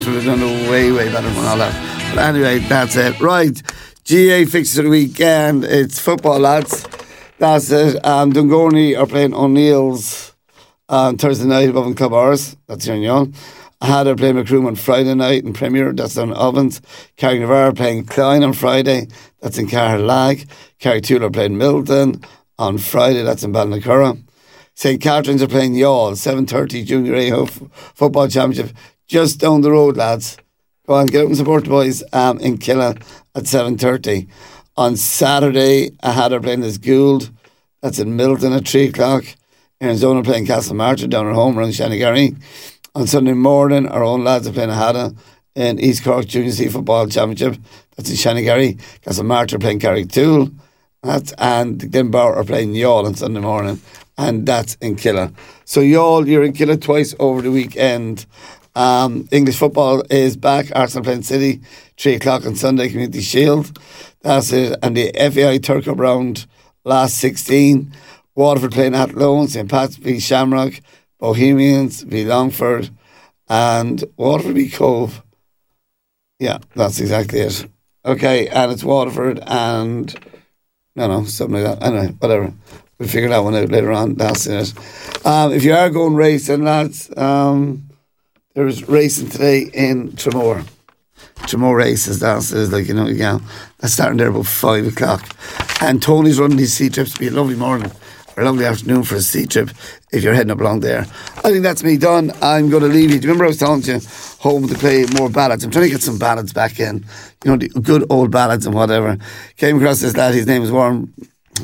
Would have done it way better than all that. But anyway, that's it. Right, GA fixtures of the weekend. It's football, lads. That's it. Dungourney are playing O'Neill's on Thursday night above in Club Ours. That's here in Yon. Had are playing Macroom on Friday night in Premier. That's on Ovens. Carricknavar playing Klein on Friday. That's in Carraglag. Carricktwohill are playing Milton on Friday. That's in Ballinacurra. St. Catherine's are playing Youghal. 7:30 Junior A Football Championship. Just down the road, lads. Go on, get out and support the boys in Killa at 7:30. On Saturday, Had are playing as Gould. That's in Milton at 3 o'clock. Arizona playing Castlemartyr down at home around Shanagary. On Sunday morning, our own lads are playing Ahada in East Cork Junior C Football Championship. That's in Shanagary. Castlemartyr playing Carricktool. And Glenbower are playing Youghal on Sunday morning. And that's in Killa. So Youghal, you're in Killa twice over the weekend. English football is back. Arsenal playing City, 3 o'clock on Sunday, Community Shield. That's it. And the FAI Third Cup round, last 16. Waterford playing Athlone, St. Pat's v Shamrock, Bohemians v Longford, and Waterford v Cove. Yeah, that's exactly it. Okay, and it's Waterford and... No, something like that. Anyway, whatever. We'll figure that one out later on. That's it. If you are going racing, lads... There's racing today in Tramore. Tramore races, that's starting there about 5 o'clock. And Tony's running these sea trips. It'll be a lovely morning or a lovely afternoon for a sea trip if you're heading up along there. I think that's me done. I'm going to leave you. Do you remember I was telling you home to play more ballads? I'm trying to get some ballads back in. The good old ballads and whatever. Came across this lad. His name is Warren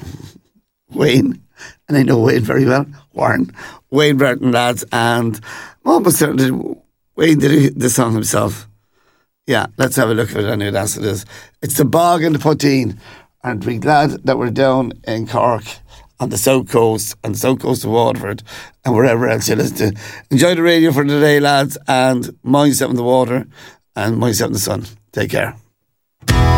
Wayne. And I know Wayne very well. Wayne Burton, lads. And almost certainly Wayne did the song himself. Yeah, let's have a look at it anyway. That's what it is. It's the Bog and the Poteen. And we're glad that we're down in Cork on the south coast of Waterford and wherever else you listen to. Enjoy the radio for today, lads, and mind yourself in the water and mind yourself in the sun. Take care.